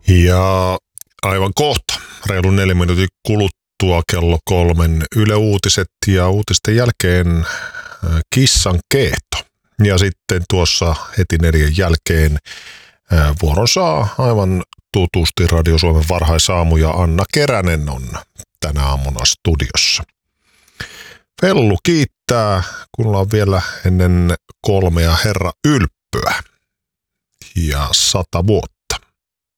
Ja aivan kohta, reilun 4 minuutin kuluttua kello 3 Yle Uutiset ja uutisten jälkeen kissan keehto. Ja sitten tuossa heti 4 jälkeen vuoron saa aivan tutusti Radio Suomen varhaisaamu ja Anna Keränen on tänä aamuna studiossa. Fellu kiittää, kun ollaan vielä ennen 3 herra Ylppöä ja 100 vuotta.